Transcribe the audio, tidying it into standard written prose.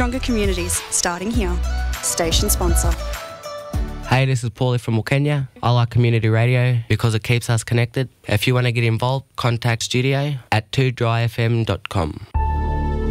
Stronger communities, starting here. Station sponsor. Hey, this is Paulie from Wilkenya. I like community radio because it keeps us connected. If you want to get involved, contact studio at 2dryfm.com.